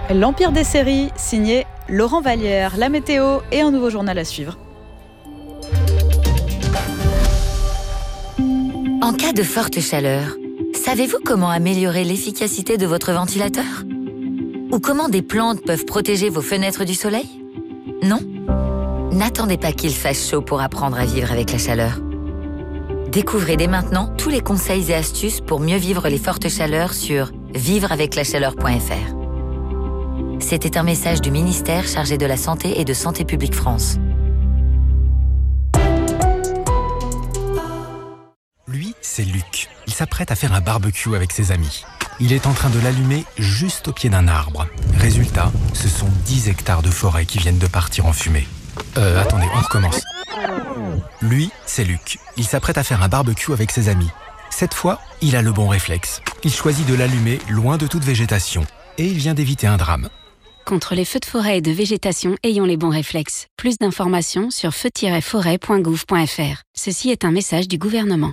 L'Empire des séries, signé Laurent Vallière, la météo et un nouveau journal à suivre. En cas de forte chaleur, savez-vous comment améliorer l'efficacité de votre ventilateur ? Ou comment des plantes peuvent protéger vos fenêtres du soleil ? Non ? N'attendez pas qu'il fasse chaud pour apprendre à vivre avec la chaleur. Découvrez dès maintenant tous les conseils et astuces pour mieux vivre les fortes chaleurs sur vivreaveclachaleur.fr. C'était un message du ministère chargé de la Santé et de Santé publique France. Lui, c'est Luc. Il s'apprête à faire un barbecue avec ses amis. Il est en train de l'allumer juste au pied d'un arbre. Résultat, ce sont 10 hectares de forêt qui viennent de partir en fumée. Attendez, on recommence. Lui, c'est Luc. Il s'apprête à faire un barbecue avec ses amis. Cette fois, il a le bon réflexe. Il choisit de l'allumer loin de toute végétation. Et il vient d'éviter un drame. Contre les feux de forêt et de végétation, ayons les bons réflexes. Plus d'informations sur feu-forêt.gouv.fr. Ceci est un message du gouvernement.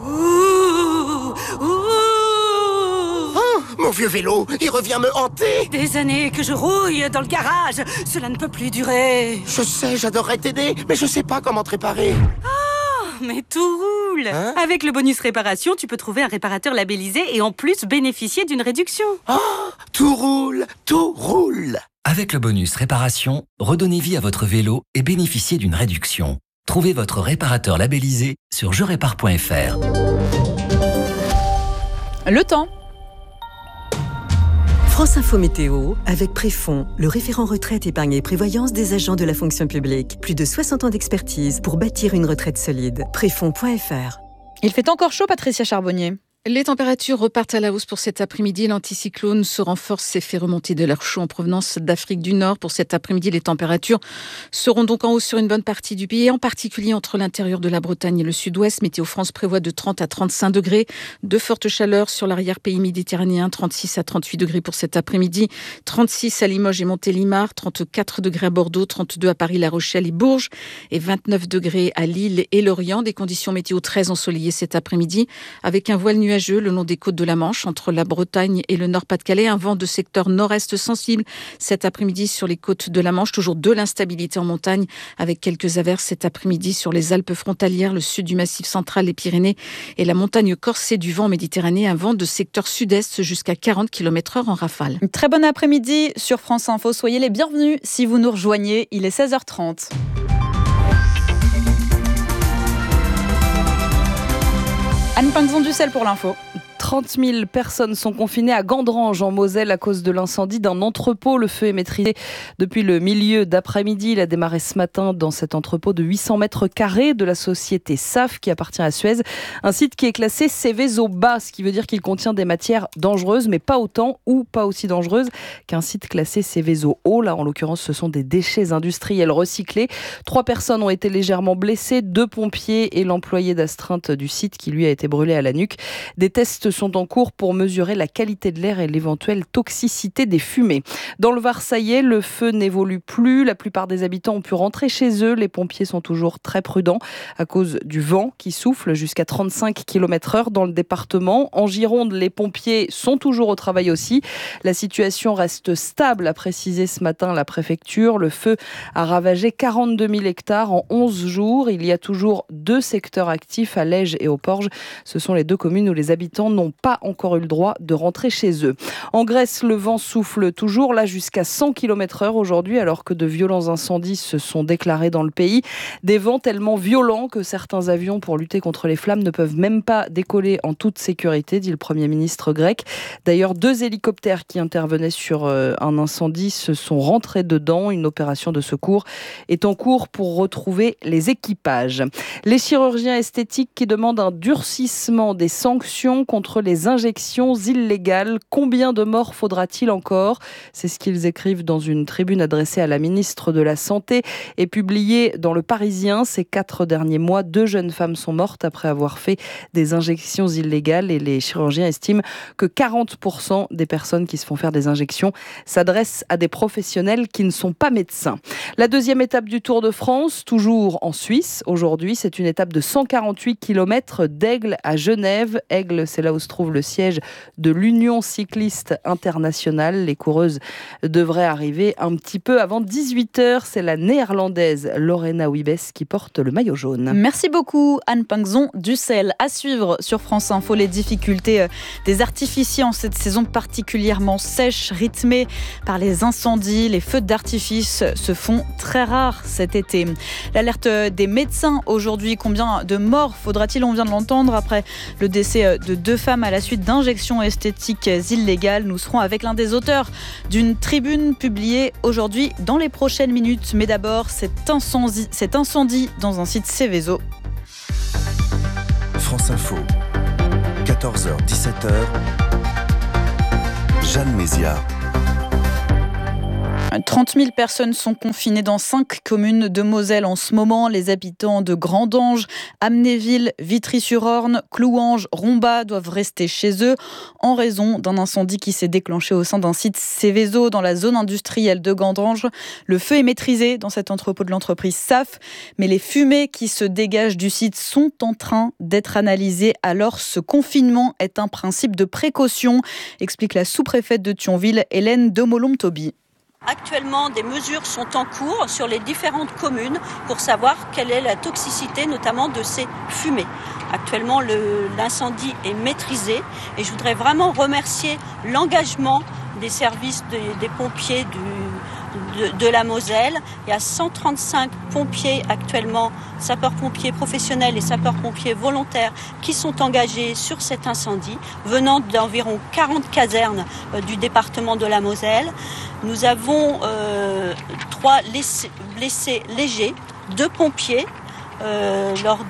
Mon vieux vélo, il revient me hanter. Des années que je rouille dans le garage. Cela ne peut plus durer. Je sais, j'adorerais t'aider, mais je sais pas comment te réparer. Mais tout roule. Avec le bonus réparation, tu peux trouver un réparateur labellisé et en plus bénéficier d'une réduction. Tout roule, tout roule. Avec le bonus réparation, redonnez vie à votre vélo et bénéficiez d'une réduction. Trouvez votre réparateur labellisé sur jerépare.fr. Le temps. France Info Météo, avec Préfond, le référent retraite, épargne et prévoyance des agents de la fonction publique. Plus de 60 ans d'expertise pour bâtir une retraite solide. Préfond.fr. Il fait encore chaud, Patricia Charbonnier. Les températures repartent à la hausse pour cet après-midi. L'anticyclone se renforce et fait remonter de l'air chaud en provenance d'Afrique du Nord. Pour cet après-midi, les températures seront donc en hausse sur une bonne partie du pays, en particulier entre l'intérieur de la Bretagne et le sud-ouest. Météo France prévoit de 30 à 35 degrés. De fortes chaleurs sur l'arrière-pays méditerranéen, 36 à 38 degrés pour cet après-midi. 36 à Limoges et Montélimar, 34 degrés à Bordeaux, 32 à Paris, La Rochelle et Bourges et 29 degrés à Lille et Lorient. Des conditions météo très ensoleillées cet après-midi avec un voile nuageux le long des côtes de la Manche, entre la Bretagne et le Nord-Pas-de-Calais. Un vent de secteur nord-est sensible cet après-midi sur les côtes de la Manche. Toujours de l'instabilité en montagne avec quelques averses cet après-midi sur les Alpes frontalières, le sud du Massif central, les Pyrénées et la montagne corsée du vent méditerranéen. Un vent de secteur sud-est jusqu'à 40 km/h en rafale. Une très bonne après-midi sur France Info. Soyez les bienvenus si vous nous rejoignez. Il est 16h30. Anne Pinxon-Dussel pour l'info. 30 000 personnes sont confinées à Gandrange en Moselle à cause de l'incendie d'un entrepôt. Le feu est maîtrisé depuis le milieu d'après-midi. Il a démarré ce matin dans cet entrepôt de 800 mètres carrés de la société SAF qui appartient à Suez. Un site qui est classé Seveso bas, ce qui veut dire qu'il contient des matières dangereuses, mais pas autant ou pas aussi dangereuses qu'un site classé Seveso haut. Là, en l'occurrence, ce sont des déchets industriels recyclés. 3 personnes ont été légèrement blessées, 2 pompiers et l'employé d'astreinte du site qui lui a été brûlé à la nuque. Des tests sont en cours pour mesurer la qualité de l'air et l'éventuelle toxicité des fumées. Dans le Var, ça y est, le feu n'évolue plus. La plupart des habitants ont pu rentrer chez eux. Les pompiers sont toujours très prudents à cause du vent qui souffle jusqu'à 35 km/h dans le département. En Gironde, les pompiers sont toujours au travail aussi. La situation reste stable, a précisé ce matin la préfecture. Le feu a ravagé 42 000 hectares en 11 jours. Il y a toujours 2 secteurs actifs à Lège et au Porge. Ce sont les 2 communes où les habitants n'ont pas encore eu le droit de rentrer chez eux. En Grèce, le vent souffle toujours, là jusqu'à 100 km/h aujourd'hui, alors que de violents incendies se sont déclarés dans le pays. Des vents tellement violents que certains avions, pour lutter contre les flammes, ne peuvent même pas décoller en toute sécurité, dit le Premier ministre grec. D'ailleurs, 2 hélicoptères qui intervenaient sur un incendie se sont rentrés dedans. Une opération de secours est en cours pour retrouver les équipages. Les chirurgiens esthétiques qui demandent un durcissement des sanctions contre les injections illégales. Combien de morts faudra-t-il encore ? C'est ce qu'ils écrivent dans une tribune adressée à la ministre de la Santé et publiée dans Le Parisien. Ces 4 derniers mois, 2 jeunes femmes sont mortes après avoir fait des injections illégales et les chirurgiens estiment que 40% des personnes qui se font faire des injections s'adressent à des professionnels qui ne sont pas médecins. La deuxième étape du Tour de France, toujours en Suisse. Aujourd'hui, c'est une étape de 148 km d'Aigle à Genève. Aigle, c'est là où se se trouve le siège de l'Union cycliste internationale. Les coureuses devraient arriver un petit peu avant 18h. C'est la néerlandaise Lorena Wiebes qui porte le maillot jaune. Merci beaucoup Anne Pinxon-Dussel. À suivre sur France Info les difficultés des artificiers en cette saison particulièrement sèche, rythmée par les incendies. Les feux d'artifice se font très rares cet été. L'alerte des médecins aujourd'hui, combien de morts faudra-t-il, on vient de l'entendre, après le décès de 2 femmes à la suite d'injections esthétiques illégales. Nous serons avec l'un des auteurs d'une tribune publiée aujourd'hui dans les prochaines minutes. Mais d'abord, cet incendie dans un site Seveso. France Info, 14h-17h, Jeanne Mézia. 30 000 personnes sont confinées dans 5 communes de Moselle en ce moment. Les habitants de Grandange, Amnéville, Vitry-sur-Orne, Clouange, Rombat doivent rester chez eux en raison d'un incendie qui s'est déclenché au sein d'un site Seveso dans la zone industrielle de Grandange. Le feu est maîtrisé dans cet entrepôt de l'entreprise SAF, mais les fumées qui se dégagent du site sont en train d'être analysées. Alors ce confinement est un principe de précaution, explique la sous-préfète de Thionville, Hélène Demolon-Toby. Actuellement, des mesures sont en cours sur les différentes communes pour savoir quelle est la toxicité, notamment de ces fumées. Actuellement, l'incendie est maîtrisé et je voudrais vraiment remercier l'engagement des services des pompiers de la Moselle. Il y a 135 pompiers actuellement, sapeurs-pompiers professionnels et sapeurs-pompiers volontaires qui sont engagés sur cet incendie, venant d'environ 40 casernes du département de la Moselle. Nous avons 3 blessés légers, 2 pompiers lors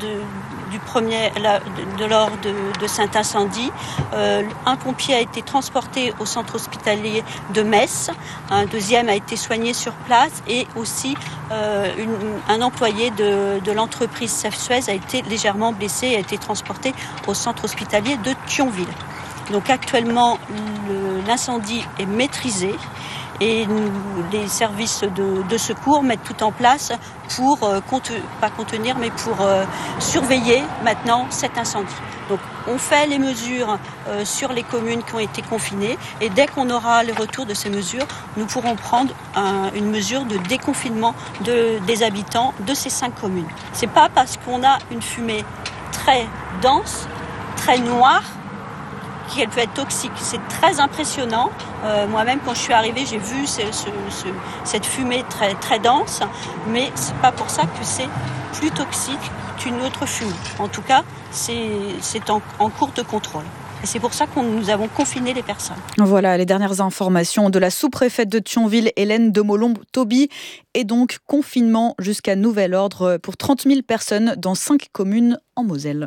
de cet incendie. Un pompier a été transporté au centre hospitalier de Metz, un deuxième a été soigné sur place et aussi un employé de l'entreprise Safsuez a été légèrement blessé et a été transporté au centre hospitalier de Thionville. Donc actuellement, l'incendie est maîtrisé. Et les services de secours mettent tout en place pour, pas contenir, mais pour surveiller maintenant cet incendie. Donc on fait les mesures sur les communes qui ont été confinées et dès qu'on aura le retour de ces mesures, nous pourrons prendre une mesure de déconfinement des habitants de ces 5 communes. C'est pas parce qu'on a une fumée très dense, très noire, qu'elle peut être toxique. C'est très impressionnant. Moi-même, quand je suis arrivée, j'ai vu cette fumée très, très dense, mais c'est pas pour ça que c'est plus toxique qu'une autre fumée. En tout cas, c'est en cours de contrôle. Et c'est pour ça que nous avons confiné les personnes. Voilà les dernières informations de la sous-préfète de Thionville, Hélène Demolon-Toby. Et donc, confinement jusqu'à nouvel ordre pour 30 000 personnes dans 5 communes en Moselle.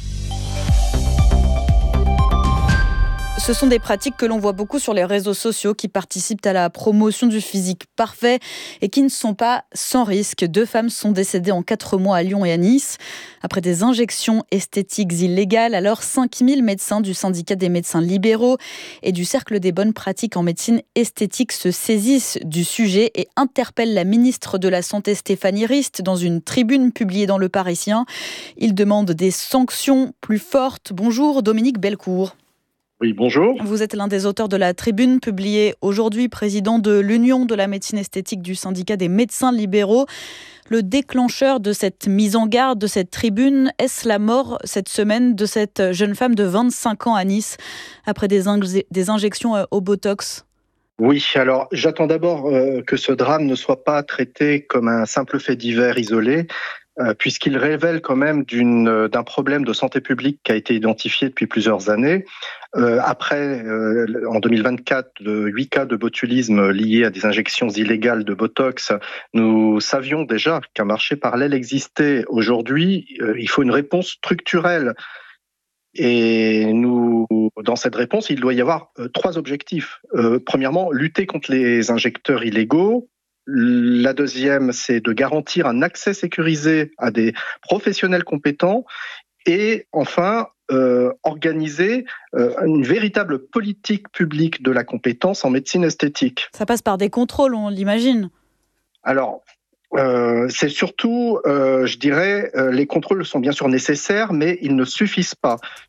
Ce sont des pratiques que l'on voit beaucoup sur les réseaux sociaux qui participent à la promotion du physique parfait et qui ne sont pas sans risque. 2 femmes sont décédées en 4 mois à Lyon et à Nice après des injections esthétiques illégales. Alors 5000 médecins du syndicat des médecins libéraux et du Cercle des bonnes pratiques en médecine esthétique se saisissent du sujet et interpellent la ministre de la Santé Stéphanie Rist dans une tribune publiée dans Le Parisien. Ils demandent des sanctions plus fortes. Bonjour Dominique Belcourt. Oui, bonjour. Vous êtes l'un des auteurs de la tribune publiée aujourd'hui, président de l'Union de la médecine esthétique du syndicat des médecins libéraux. Le déclencheur de cette mise en garde, de cette tribune, est-ce la mort cette semaine de cette jeune femme de 25 ans à Nice après des injections au Botox ? Oui, alors j'attends d'abord que ce drame ne soit pas traité comme un simple fait divers isolé, puisqu'il révèle quand même d'un problème de santé publique qui a été identifié depuis plusieurs années. En 2024, 8 cas de botulisme liés à des injections illégales de Botox, nous savions déjà qu'un marché parallèle existait. Aujourd'hui, il faut une réponse structurelle. Et dans cette réponse, il doit y avoir 3 objectifs. Premièrement, lutter contre les injecteurs illégaux. La deuxième, c'est de garantir un accès sécurisé à des professionnels compétents. Et enfin, organiser une véritable politique publique de la compétence en médecine esthétique. Ça passe par des contrôles, on l'imagine. Alors, c'est surtout, je dirais, les contrôles sont bien sûr nécessaires, mais ils ne suffisent pas.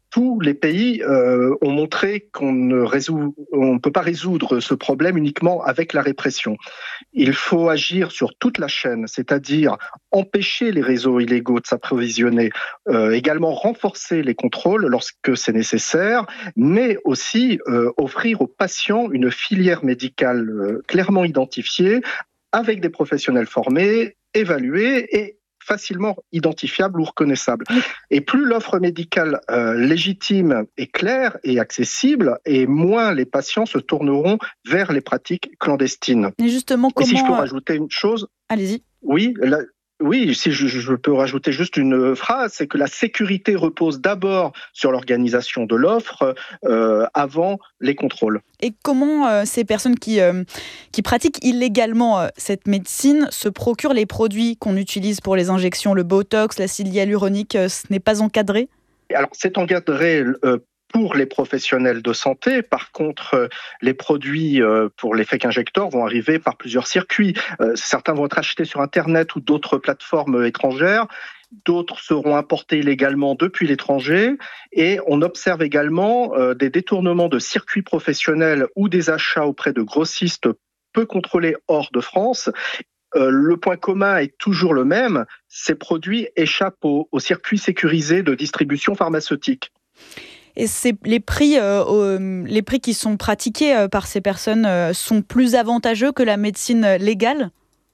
tous les pays ont montré qu'on ne peut pas résoudre ce problème uniquement avec la répression. Il faut agir sur toute la chaîne, c'est-à-dire empêcher les réseaux illégaux de s'approvisionner, également renforcer les contrôles lorsque c'est nécessaire, mais aussi offrir aux patients une filière médicale clairement identifiée, avec des professionnels formés, évalués et facilement identifiable ou reconnaissable. Et plus l'offre médicale légitime est claire et accessible, et moins les patients se tourneront vers les pratiques clandestines. Et justement, comment... Et si je peux rajouter une chose... Allez-y. Oui, si je peux rajouter juste une phrase, c'est que la sécurité repose d'abord sur l'organisation de l'offre avant les contrôles. Et comment ces personnes qui pratiquent illégalement cette médecine se procurent les produits qu'on utilise pour les injections, le Botox, l'acide hyaluronique, ce n'est pas encadré ? Alors, c'est encadré pour les professionnels de santé. Par contre, les produits pour les fake injecteurs vont arriver par plusieurs circuits. Certains vont être achetés sur Internet ou d'autres plateformes étrangères. D'autres seront importés illégalement depuis l'étranger. Et on observe également des détournements de circuits professionnels ou des achats auprès de grossistes peu contrôlés hors de France. Le point commun est toujours le même. Ces produits échappent aux circuits sécurisés de distribution pharmaceutique. Et les prix qui sont pratiqués par ces personnes sont plus avantageux que la médecine légale ?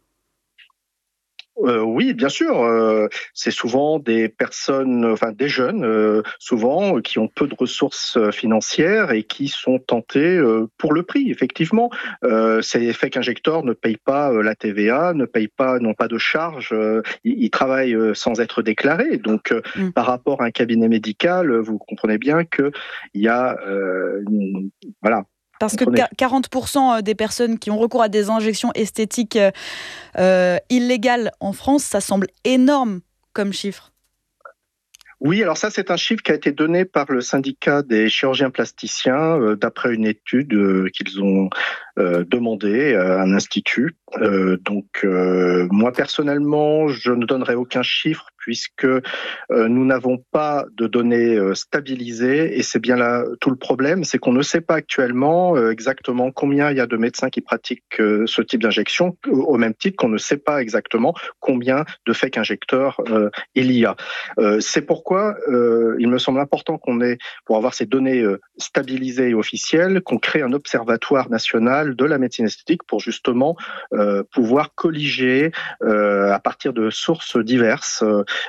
Oui, bien sûr. C'est souvent des personnes, des jeunes, souvent, qui ont peu de ressources financières et qui sont tentés pour le prix, effectivement. Ces fake injecteurs ne payent pas la TVA, n'ont pas de charges, ils travaillent sans être déclarés. Donc, par rapport à un cabinet médical, vous comprenez bien qu'il y a... voilà. Parce que 40% des personnes qui ont recours à des injections esthétiques illégales en France, ça semble énorme comme chiffre. Oui, alors ça, c'est un chiffre qui a été donné par le syndicat des chirurgiens plasticiens d'après une étude qu'ils ont demandée à un institut. Moi, personnellement, je ne donnerai aucun chiffre puisque nous n'avons pas de données stabilisées et c'est bien là tout le problème, c'est qu'on ne sait pas actuellement exactement combien il y a de médecins qui pratiquent ce type d'injection, au même titre qu'on ne sait pas exactement combien de fake injecteurs il y a. C'est pourquoi il me semble important pour avoir ces données stabilisées et officielles, qu'on crée un observatoire national de la médecine esthétique pour justement pouvoir colliger à partir de sources diverses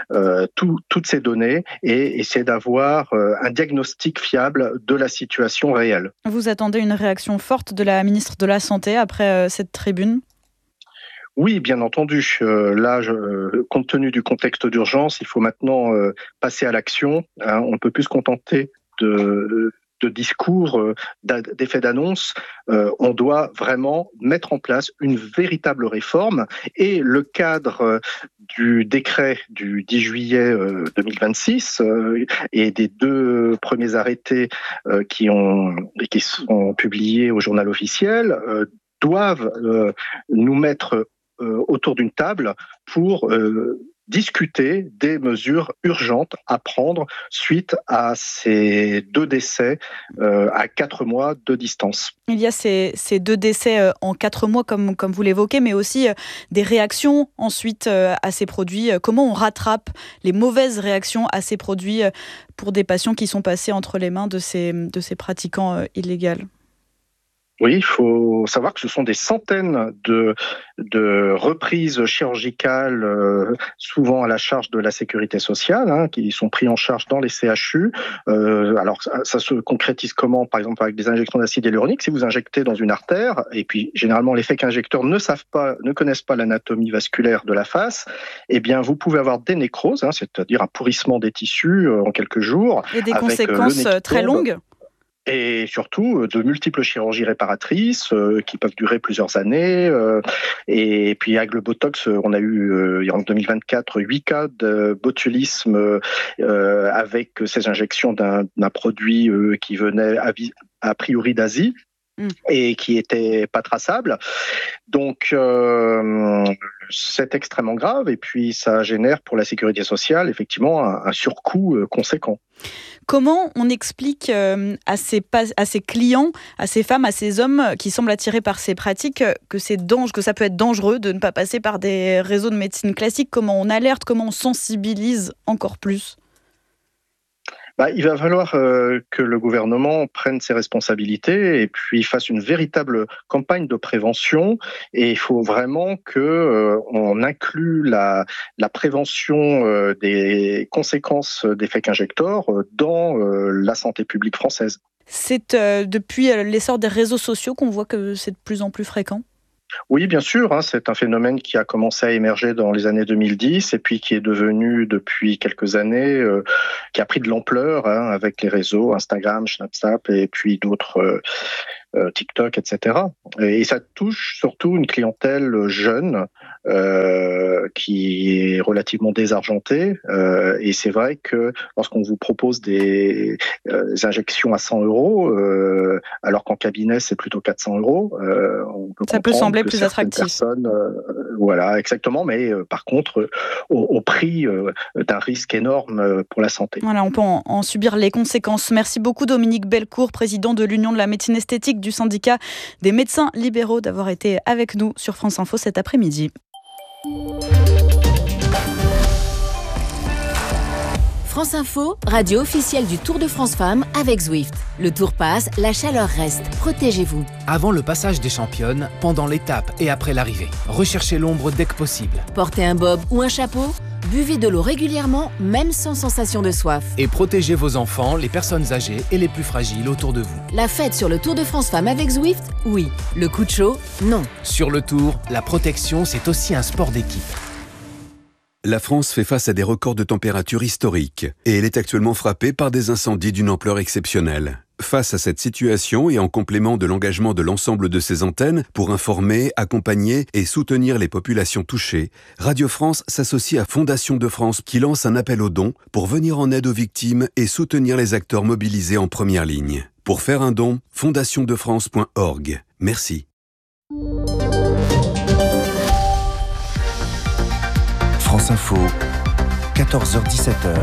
toutes ces données et essayer d'avoir un diagnostic fiable de la situation réelle. Vous attendez une réaction forte de la ministre de la Santé après cette tribune ? Oui, bien entendu. Là, compte tenu du contexte d'urgence, il faut maintenant passer à l'action. On ne peut plus se contenter de discours, d'effets d'annonce. On doit vraiment mettre en place une véritable réforme et le cadre du décret du 10 juillet 2026 et des 2 premiers arrêtés qui sont publiés au journal officiel doivent nous mettre autour d'une table pour discuter des mesures urgentes à prendre suite à ces 2 décès à 4 mois de distance. Il y a ces 2 décès en 4 mois, comme vous l'évoquez, mais aussi des réactions ensuite à ces produits. Comment on rattrape les mauvaises réactions à ces produits pour des patients qui sont passés entre les mains de ces pratiquants illégaux ? Oui, il faut savoir que ce sont des centaines de reprises chirurgicales, souvent à la charge de la sécurité sociale, qui sont pris en charge dans les CHU. Alors, ça se concrétise comment ? Par exemple, avec des injections d'acide hyaluronique. Si vous injectez dans une artère, et puis généralement les fake injecteurs ne connaissent pas l'anatomie vasculaire de la face, eh bien, vous pouvez avoir des nécroses, c'est-à-dire un pourrissement des tissus en quelques jours. Et des conséquences très longues ? Et surtout de multiples chirurgies réparatrices qui peuvent durer plusieurs années. Et puis avec le Botox, on a eu en 2024 8 cas de botulisme avec ces injections d'un produit qui venait a priori d'Asie. et qui n'étaient pas traçables. Donc, c'est extrêmement grave et puis ça génère pour la sécurité sociale effectivement un surcoût conséquent. Comment on explique à ces clients, à ces femmes, à ces hommes qui semblent attirés par ces pratiques que ça peut être dangereux de ne pas passer par des réseaux de médecine classique? Comment on alerte, comment on sensibilise encore plus? Il va falloir que le gouvernement prenne ses responsabilités et puis fasse une véritable campagne de prévention. Et il faut vraiment qu'on inclue la prévention des conséquences des fake injectors dans la santé publique française. C'est depuis l'essor des réseaux sociaux qu'on voit que c'est de plus en plus fréquent? Oui, bien sûr, c'est un phénomène qui a commencé à émerger dans les années 2010 et puis qui est devenu depuis quelques années, qui a pris de l'ampleur avec les réseaux Instagram, Snapchat et puis d'autres, TikTok, etc. Et ça touche surtout une clientèle jeune qui est relativement désargentée. Et c'est vrai que lorsqu'on vous propose des injections à 100 €, alors qu'en cabinet c'est plutôt 400 €, ça peut sembler plus attractif. Voilà, exactement, mais par contre au prix d'un risque énorme pour la santé. Voilà, on peut en subir les conséquences. Merci beaucoup Dominique Bellecour, président de l'Union de la médecine esthétique du syndicat des médecins libéraux, d'avoir été avec nous sur France Info cet après-midi. France Info, radio officielle du Tour de France Femmes avec Zwift. Le Tour passe, la chaleur reste. Protégez-vous. Avant le passage des championnes, pendant l'étape et après l'arrivée. Recherchez l'ombre dès que possible. Portez un bob ou un chapeau. Buvez de l'eau régulièrement, même sans sensation de soif. Et protégez vos enfants, les personnes âgées et les plus fragiles autour de vous. La fête sur le Tour de France Femmes avec Zwift, oui. Le coup de chaud, non. Sur le Tour, la protection, c'est aussi un sport d'équipe. La France fait face à des records de température historiques et elle est actuellement frappée par des incendies d'une ampleur exceptionnelle. Face à cette situation et en complément de l'engagement de l'ensemble de ses antennes pour informer, accompagner et soutenir les populations touchées, Radio France s'associe à Fondation de France qui lance un appel aux dons pour venir en aide aux victimes et soutenir les acteurs mobilisés en première ligne. Pour faire un don, fondationdefrance.org. Merci. France Info, 14h-17h.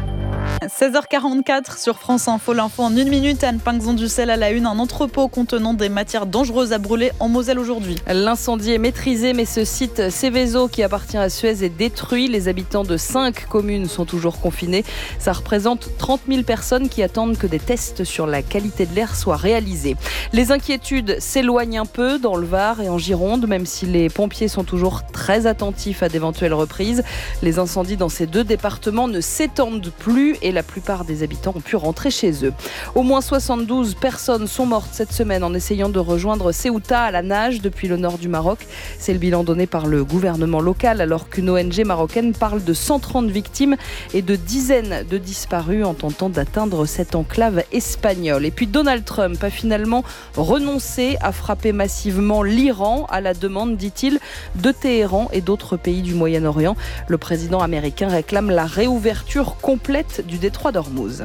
16h44 sur France Info, l'info en 1 minute. Anne Pinxon-Dussel à la une, un entrepôt contenant des matières dangereuses à brûler en Moselle aujourd'hui. L'incendie est maîtrisé, mais ce site Seveso qui appartient à Suez est détruit. Les habitants de 5 communes sont toujours confinés. Ça représente 30 000 personnes qui attendent que des tests sur la qualité de l'air soient réalisés. Les inquiétudes s'éloignent un peu dans le Var et en Gironde, même si les pompiers sont toujours très attentifs à d'éventuelles reprises. Les incendies dans ces deux départements ne s'étendent plus et la plupart des habitants ont pu rentrer chez eux. Au moins 72 personnes sont mortes cette semaine en essayant de rejoindre Ceuta à la nage depuis le nord du Maroc. C'est le bilan donné par le gouvernement local, alors qu'une ONG marocaine parle de 130 victimes et de dizaines de disparus en tentant d'atteindre cette enclave espagnole. Et puis Donald Trump a finalement renoncé à frapper massivement l'Iran à la demande, dit-il, de Téhéran et d'autres pays du Moyen-Orient. Le président américain réclame la réouverture complète du détroit d'Ormuz.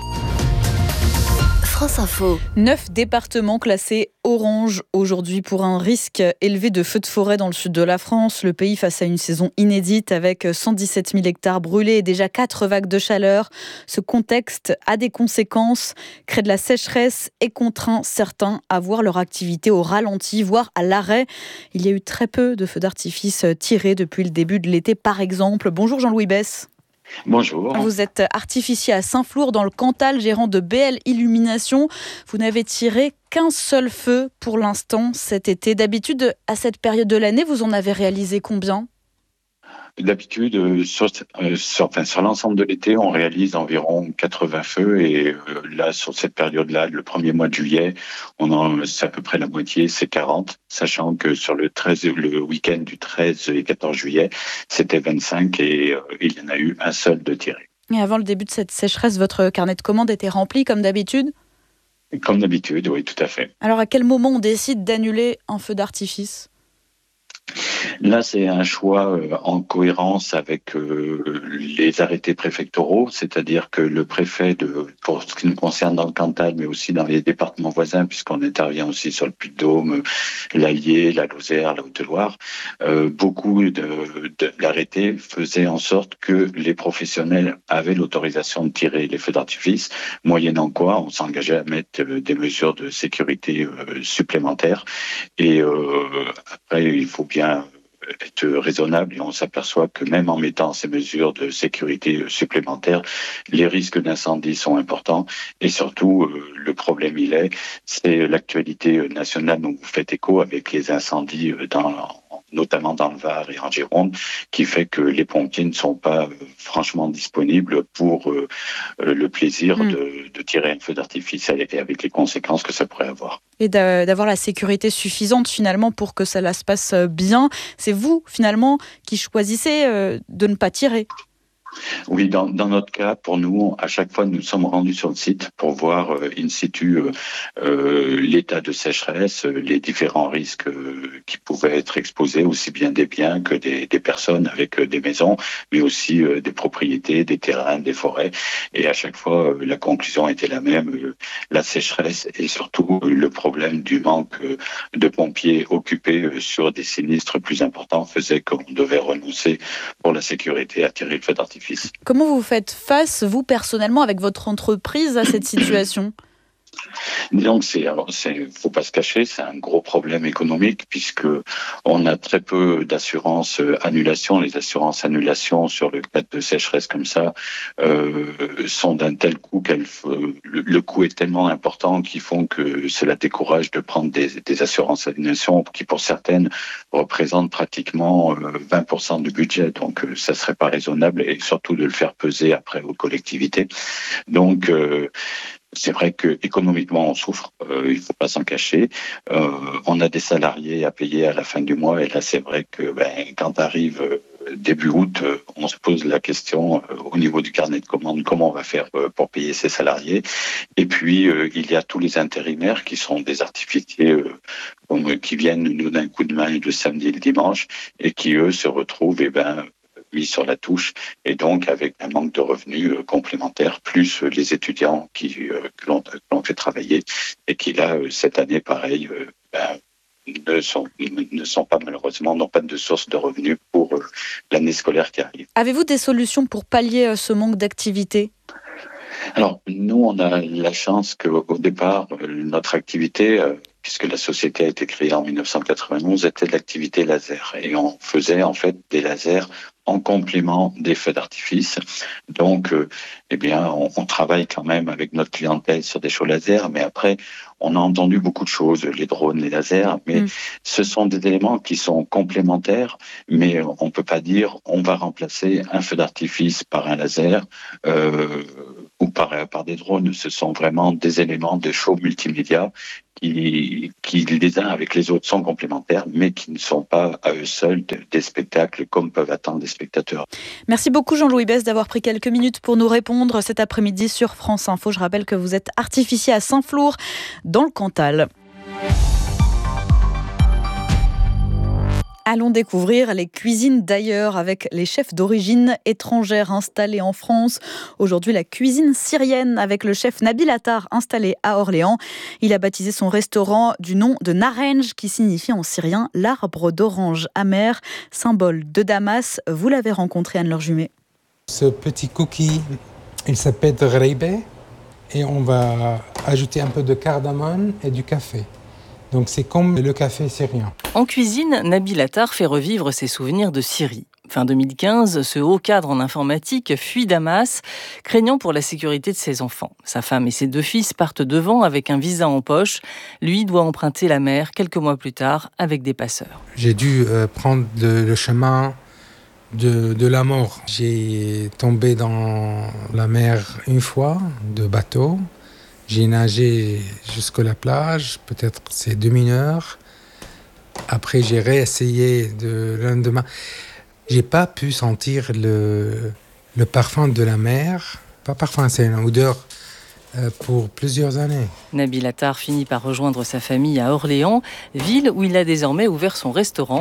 France Info. 9 départements classés orange aujourd'hui pour un risque élevé de feux de forêt dans le sud de la France. Le pays face à une saison inédite avec 117 000 hectares brûlés et déjà 4 vagues de chaleur. Ce contexte a des conséquences, crée de la sécheresse et contraint certains à voir leur activité au ralenti, voire à l'arrêt. Il y a eu très peu de feux d'artifice tirés depuis le début de l'été, par exemple. Bonjour Jean-Louis Besse. Bonjour. Vous êtes artificier à Saint-Flour dans le Cantal, gérant de BL Illumination. Vous n'avez tiré qu'un seul feu pour l'instant cet été. D'habitude, à cette période de l'année, vous en avez réalisé combien ? D'habitude, sur l'ensemble de l'été, on réalise environ 80 feux et là, sur cette période-là, le premier mois de juillet, c'est à peu près la moitié, c'est 40, sachant que sur le week-end du 13 et 14 juillet, c'était 25 et il y en a eu un seul de tiré. Et avant le début de cette sécheresse, votre carnet de commandes était rempli comme d'habitude ? Comme d'habitude, oui, tout à fait. Alors à quel moment on décide d'annuler un feu d'artifice ? Là, c'est un choix en cohérence avec les arrêtés préfectoraux, c'est-à-dire que le préfet, pour ce qui nous concerne dans le Cantal, mais aussi dans les départements voisins, puisqu'on intervient aussi sur le Puy-de-Dôme, l'Allier, la Lozère, la Haute-Loire, beaucoup d'arrêtés faisaient en sorte que les professionnels avaient l'autorisation de tirer les feux d'artifice, moyennant quoi on s'engageait à mettre des mesures de sécurité supplémentaires. Et après, il faut bien être raisonnable et on s'aperçoit que même en mettant ces mesures de sécurité supplémentaires, les risques d'incendie sont importants et surtout le problème c'est l'actualité nationale dont vous faites écho avec les incendies notamment dans le Var et en Gironde, qui fait que les pompiers ne sont pas franchement disponibles pour le plaisir de tirer un feu d'artifice et avec les conséquences que ça pourrait avoir. Et d'avoir la sécurité suffisante finalement pour que ça se passe bien. C'est vous finalement qui choisissez de ne pas tirer. Oui, dans notre cas, pour nous, à chaque fois, nous sommes rendus sur le site pour voir in situ l'état de sécheresse, les différents risques qui pouvaient être exposés, aussi bien des biens que des personnes avec des maisons, mais aussi des propriétés, des terrains, des forêts. Et à chaque fois, la conclusion était la même, la sécheresse et surtout le problème du manque de pompiers occupés sur des sinistres plus importants faisait qu'on devait renoncer pour la sécurité à tirer le feu d'artifice. Comment vous faites face, vous personnellement, avec votre entreprise, à cette situation ? Donc, faut pas se cacher, c'est un gros problème économique puisque on a très peu d'assurance annulation. Les assurances annulation sur le cas de sécheresse comme ça sont d'un tel coût le coût est tellement important qu'ils font que cela décourage de prendre des assurances annulation qui pour certaines représentent pratiquement 20% du budget. Donc, ça serait pas raisonnable et surtout de le faire peser après aux collectivités. Donc, c'est vrai que économiquement on souffre, il faut pas s'en cacher. On a des salariés à payer à la fin du mois et là c'est vrai que quand arrive début août, on se pose la question au niveau du carnet de commandes, comment on va faire pour payer ces salariés. Et puis il y a tous les intérimaires qui sont des artificiers qui viennent nous d'un coup de main le samedi et le dimanche et qui eux se retrouvent mis sur la touche et donc avec un manque de revenus complémentaires, plus les étudiants que l'on fait travailler et qui là, cette année, pareil, ne sont pas malheureusement, n'ont pas de source de revenus pour l'année scolaire qui arrive. Avez-vous des solutions pour pallier ce manque d'activité ? Alors, nous, on a la chance qu'au départ, notre activité, puisque la société a été créée en 1991, était de l'activité laser. Et on faisait en fait des lasers en complément des feux d'artifice. Donc, on travaille quand même avec notre clientèle sur des shows laser, mais après, on a entendu beaucoup de choses, les drones, les lasers, mais ce sont des éléments qui sont complémentaires, mais on peut pas dire on va remplacer un feu d'artifice par un laser ou par des drones. Ce sont vraiment des éléments de show multimédia qui les uns avec les autres sont complémentaires, mais qui ne sont pas à eux seuls des spectacles comme peuvent attendre des spectateurs. Merci beaucoup Jean-Louis Besse d'avoir pris quelques minutes pour nous répondre cet après-midi sur France Info. Je rappelle que vous êtes artificier à Saint-Flour, dans le Cantal. Allons découvrir les cuisines d'ailleurs avec les chefs d'origine étrangère installés en France. Aujourd'hui, la cuisine syrienne avec le chef Nabil Attar installé à Orléans. Il a baptisé son restaurant du nom de Naranj qui signifie en syrien l'arbre d'orange amer, symbole de Damas. Vous l'avez rencontré, Anne-Laure Jumet. Ce petit cookie, il s'appelle Ghreibeh et on va ajouter un peu de cardamome et du café. Donc c'est comme le café syrien. En cuisine, Nabil Attar fait revivre ses souvenirs de Syrie. Fin 2015, ce haut cadre en informatique fuit Damas, craignant pour la sécurité de ses enfants. Sa femme et ses 2 fils partent devant avec un visa en poche. Lui doit emprunter la mer quelques mois plus tard avec des passeurs. J'ai dû prendre le chemin de la mort. J'ai tombé dans la mer une fois, de bateau. J'ai nagé jusqu'à la plage, peut-être c'est 2 heures. Après, j'ai réessayé le lendemain. J'ai pas pu sentir le parfum de la mer. Pas parfum, c'est une odeur pour plusieurs années. Nabil Attar finit par rejoindre sa famille à Orléans, ville où il a désormais ouvert son restaurant,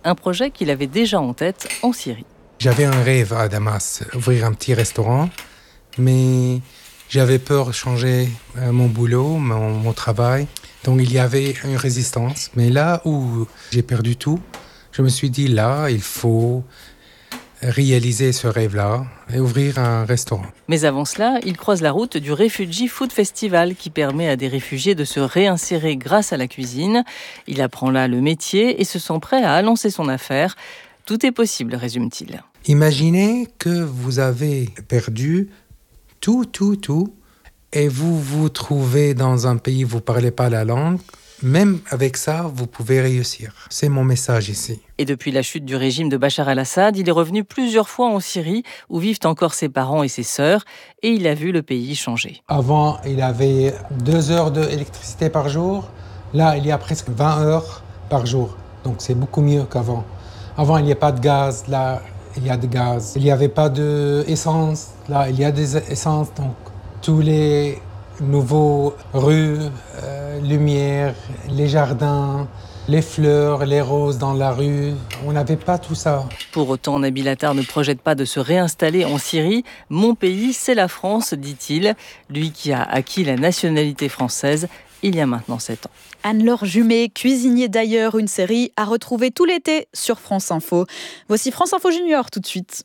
un projet qu'il avait déjà en tête en Syrie. J'avais un rêve à Damas, ouvrir un petit restaurant, mais j'avais peur de changer mon boulot, mon travail. Donc il y avait une résistance. Mais là où j'ai perdu tout, je me suis dit là, il faut réaliser ce rêve-là et ouvrir un restaurant. Mais avant cela, il croise la route du Refugee Food Festival qui permet à des réfugiés de se réinsérer grâce à la cuisine. Il apprend là le métier et se sent prêt à lancer son affaire. Tout est possible, résume-t-il. Imaginez que vous avez perdu tout, et vous vous trouvez dans un pays où vous ne parlez pas la langue. Même avec ça, vous pouvez réussir. C'est mon message ici. Et depuis la chute du régime de Bachar el-Assad, il est revenu plusieurs fois en Syrie, où vivent encore ses parents et ses sœurs, et il a vu le pays changer. Avant, il avait 2 heures d'électricité par jour. Là, il y a presque 20 heures par jour. Donc, c'est beaucoup mieux qu'avant. Avant, il n'y a pas de gaz. Là, il y a de gaz. Il n'y avait pas d'essence. Là, il y a des essences. Donc, tous les nouveaux rues, lumière, les jardins, les fleurs, les roses dans la rue. On n'avait pas tout ça. Pour autant, Nabil Attar ne projette pas de se réinstaller en Syrie. Mon pays, c'est la France, dit-il. Lui qui a acquis la nationalité française il y a maintenant 7 ans. Anne-Laure Jumet, cuisinier d'ailleurs, une série à retrouver tout l'été sur France Info. Voici France Info Junior tout de suite.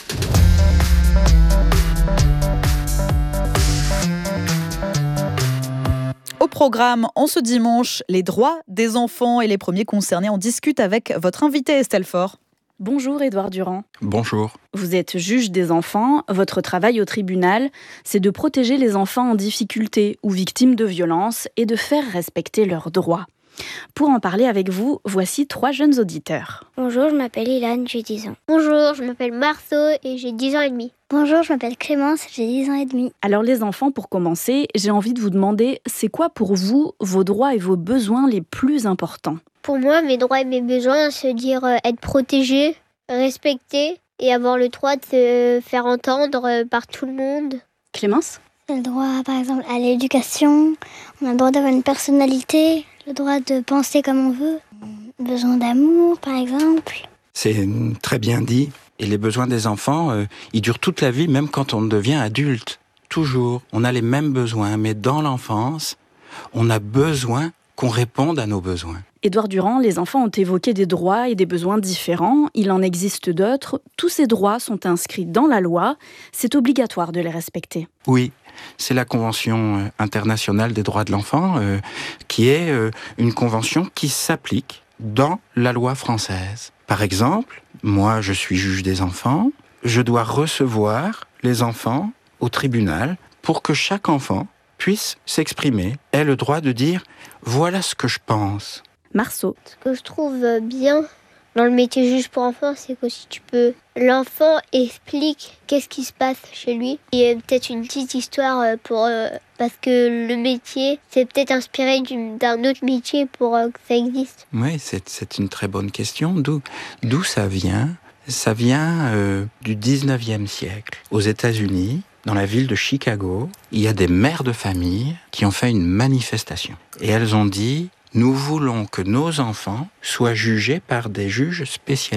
Au programme, en ce dimanche, les droits des enfants et les premiers concernés en discutent avec votre invité Estelle Faure. Bonjour Édouard Durand. Bonjour. Vous êtes juge des enfants. Votre travail au tribunal, c'est de protéger les enfants en difficulté ou victimes de violences et de faire respecter leurs droits. Pour en parler avec vous, voici 3 jeunes auditeurs. Bonjour, je m'appelle Ilan, j'ai 10 ans. Bonjour, je m'appelle Marceau et j'ai 10 ans et demi. Bonjour, je m'appelle Clémence, j'ai 10 ans et demi. Alors les enfants, pour commencer, j'ai envie de vous demander, c'est quoi pour vous vos droits et vos besoins les plus importants ? Pour moi, mes droits et mes besoins, c'est dire être protégé, respecté et avoir le droit de se faire entendre par tout le monde. Clémence ? On a le droit, par exemple, à l'éducation, on a le droit d'avoir une personnalité, le droit de penser comme on veut, besoin d'amour, par exemple. C'est très bien dit. Et les besoins des enfants, ils durent toute la vie, même quand on devient adulte. Toujours, on a les mêmes besoins, mais dans l'enfance, on a besoin qu'on réponde à nos besoins. Édouard Durand, les enfants ont évoqué des droits et des besoins différents. Il en existe d'autres. Tous ces droits sont inscrits dans la loi. C'est obligatoire de les respecter. Oui, c'est la Convention internationale des droits de l'enfant, qui est une convention qui s'applique dans la loi française. Par exemple, moi, je suis juge des enfants. Je dois recevoir les enfants au tribunal pour que chaque enfant puisse s'exprimer, ait le droit de dire « voilà ce que je pense ». Marceau. Ce que je trouve bien dans le métier juge pour enfants, c'est que si l'enfant explique qu'est-ce qui se passe chez lui. Il y a peut-être une petite histoire parce que le métier, c'est peut-être inspiré d'un autre métier pour que ça existe. Oui, c'est une très bonne question. D'où ça vient ? Ça vient du 19e siècle. Aux États-Unis, dans la ville de Chicago, il y a des mères de famille qui ont fait une manifestation. Et elles ont dit « Nous voulons que nos enfants soient jugés par des juges spécialistes ».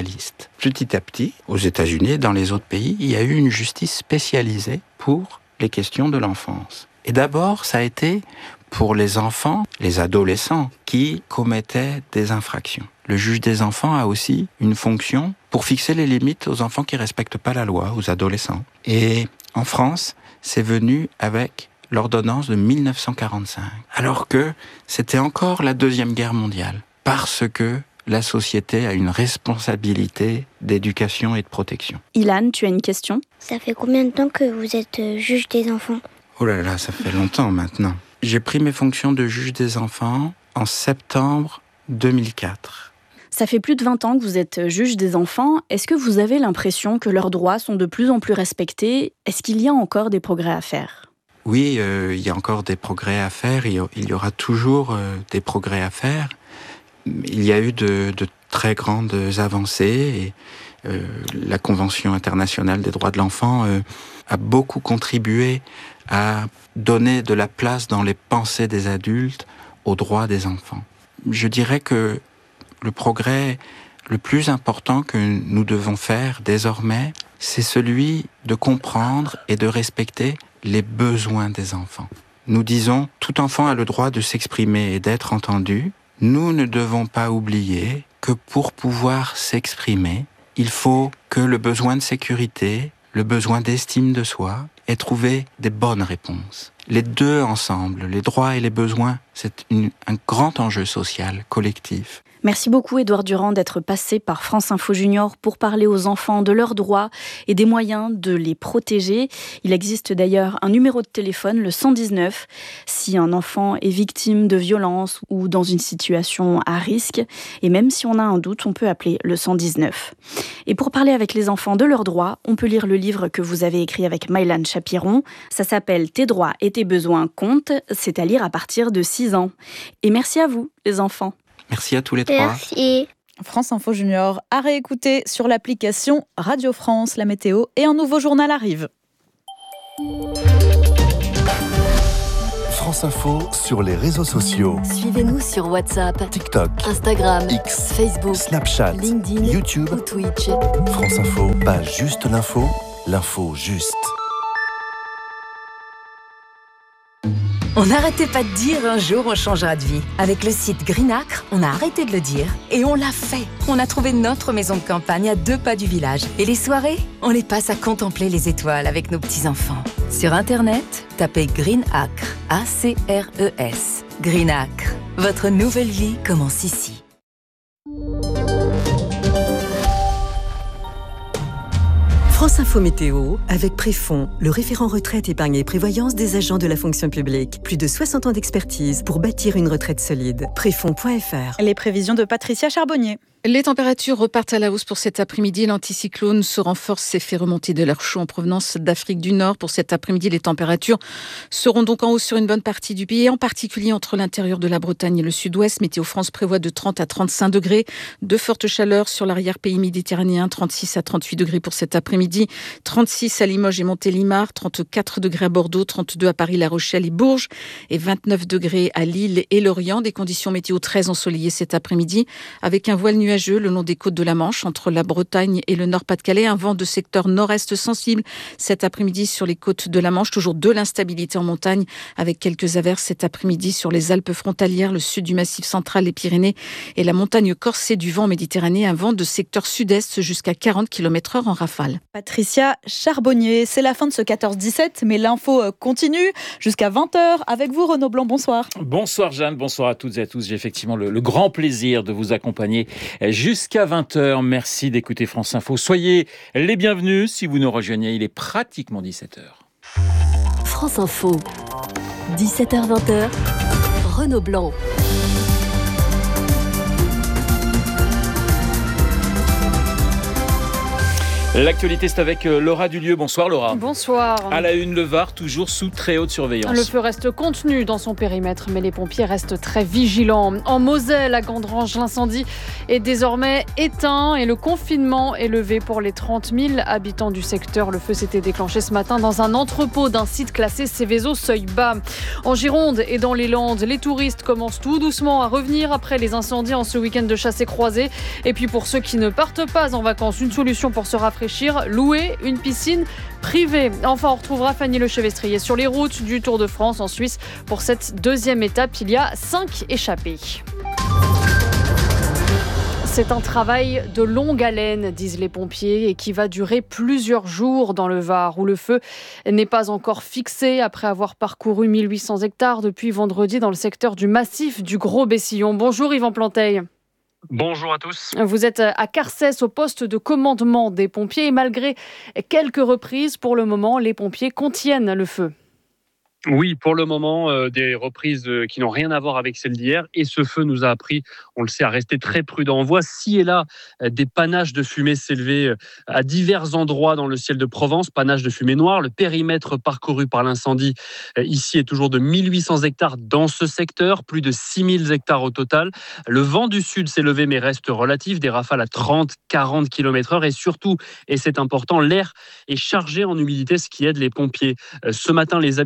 Petit à petit, aux États-Unis et dans les autres pays, il y a eu une justice spécialisée pour les questions de l'enfance. Et d'abord, ça a été pour les enfants, les adolescents, qui commettaient des infractions. Le juge des enfants a aussi une fonction pour fixer les limites aux enfants qui ne respectent pas la loi, aux adolescents. Et en France, c'est venu avec l'ordonnance de 1945, alors que c'était encore la Deuxième Guerre mondiale, parce que la société a une responsabilité d'éducation et de protection. Ilan, tu as une question ? Ça fait combien de temps que vous êtes juge des enfants ? Oh là là, ça fait longtemps maintenant. J'ai pris mes fonctions de juge des enfants en septembre 2004. Ça fait plus de 20 ans que vous êtes juge des enfants. Est-ce que vous avez l'impression que leurs droits sont de plus en plus respectés ? Est-ce qu'il y a encore des progrès à faire ? Oui, il y a encore des progrès à faire. Il y aura toujours des progrès à faire. Il y a eu de très grandes avancées. Et, la Convention internationale des droits de l'enfant a beaucoup contribué à donner de la place dans les pensées des adultes aux droits des enfants. Je dirais que le progrès le plus important que nous devons faire désormais, c'est celui de comprendre et de respecter les besoins des enfants. Nous disons, tout enfant a le droit de s'exprimer et d'être entendu. Nous ne devons pas oublier que pour pouvoir s'exprimer, il faut que le besoin de sécurité, le besoin d'estime de soi, ait trouvé des bonnes réponses. Les deux ensemble, les droits et les besoins, c'est un grand enjeu social, collectif. Merci beaucoup Édouard Durand d'être passé par France Info Junior pour parler aux enfants de leurs droits et des moyens de les protéger. Il existe d'ailleurs un numéro de téléphone, le 119, si un enfant est victime de violence ou dans une situation à risque. Et même si on a un doute, on peut appeler le 119. Et pour parler avec les enfants de leurs droits, on peut lire le livre que vous avez écrit avec Maïlan Chapiron. Ça s'appelle « Tes droits et tes besoins comptent ». C'est à lire à partir de 6 ans. Et merci à vous, les enfants. Merci à tous les trois. Merci. France Info Junior à réécouter sur l'application Radio France, la météo et un nouveau journal arrive. France Info sur les réseaux sociaux. Suivez-nous sur WhatsApp, TikTok, Instagram, X, Facebook, Snapchat, LinkedIn, YouTube ou Twitch. France Info, pas juste l'info, l'info juste. On n'arrêtait pas de dire un jour on changera de vie. Avec le site Greenacre, on a arrêté de le dire et on l'a fait. On a trouvé notre maison de campagne à 2 pas du village. Et les soirées, on les passe à contempler les étoiles avec nos petits-enfants. Sur Internet, tapez Greenacre, A-C-R-E-S. Greenacre, votre nouvelle vie commence ici. France Info Météo, avec Préfond, le référent retraite, épargne et prévoyance des agents de la fonction publique. Plus de 60 ans d'expertise pour bâtir une retraite solide. Préfond.fr. Les prévisions de Patricia Charbonnier. Les températures repartent à la hausse pour cet après-midi. L'anticyclone se renforce et fait remonter de l'air chaud en provenance d'Afrique du Nord. Pour cet après-midi, les températures seront donc en hausse sur une bonne partie du pays, en particulier entre l'intérieur de la Bretagne et le sud-ouest. Météo France prévoit de 30 à 35 degrés. De fortes chaleurs sur l'arrière-pays méditerranéen, 36 à 38 degrés pour cet après-midi. 36 à Limoges et Montélimar, 34 degrés à Bordeaux, 32 à Paris, La Rochelle et Bourges et 29 degrés à Lille et Lorient. Des conditions météo très ensoleillées cet après-midi avec un voile nuageux le long des côtes de la Manche, entre la Bretagne et le Nord-Pas-de-Calais. Un vent de secteur nord-est sensible cet après-midi sur les côtes de la Manche. Toujours de l'instabilité en montagne avec quelques averses cet après-midi sur les Alpes frontalières, le sud du Massif central, les Pyrénées et la montagne corsée du vent méditerranéen. Un vent de secteur sud-est jusqu'à 40 km/h en rafale. Patricia Charbonnier, c'est la fin de ce 14-17, mais l'info continue jusqu'à 20h avec vous, Renaud Blanc. Bonsoir. Bonsoir Jeanne, bonsoir à toutes et à tous. J'ai effectivement le grand plaisir de vous accompagner jusqu'à 20h. Merci d'écouter France Info. Soyez les bienvenus si vous nous rejoignez. Il est pratiquement 17h. France Info, 17h-20h, Renaud Blanc. L'actualité, c'est avec Laura Dulieu. Bonsoir Laura. Bonsoir. À la une, le Var, toujours sous très haute surveillance. Le feu reste contenu dans son périmètre, mais les pompiers restent très vigilants. En Moselle, à Gandrange, l'incendie est désormais éteint et le confinement est levé pour les 30 000 habitants du secteur. Le feu s'était déclenché ce matin dans un entrepôt d'un site classé Céveso seuil bas. En Gironde et dans les Landes, les touristes commencent tout doucement à revenir après les incendies en ce week-end de chasse et croisée. Et puis pour ceux qui ne partent pas en vacances, une solution pour se rafraîchir, louer une piscine privée. Enfin, on retrouvera Fanny Lechevestrier sur les routes du Tour de France en Suisse. Pour cette deuxième étape, il y a 5 échappés. C'est un travail de longue haleine, disent les pompiers, et qui va durer plusieurs jours dans le Var, où le feu n'est pas encore fixé après avoir parcouru 1800 hectares depuis vendredi dans le secteur du massif du Gros-Bessillon. Bonjour Yvan Planteil. Bonjour à tous. Vous êtes à Carcès au poste de commandement des pompiers et malgré quelques reprises, pour le moment, les pompiers contiennent le feu. Oui, pour le moment, des reprises qui n'ont rien à voir avec celles d'hier. Et ce feu nous a appris, on le sait, à rester très prudent. On voit ci et là des panaches de fumée s'élever à divers endroits dans le ciel de Provence. Panaches de fumée noire. Le périmètre parcouru par l'incendie ici est toujours de 1800 hectares dans ce secteur. Plus de 6000 hectares au total. Le vent du sud s'est levé mais reste relatif. Des rafales à 30-40 km/h. Et surtout, et c'est important, l'air est chargé en humidité, ce qui aide les pompiers. Ce matin, les habitants de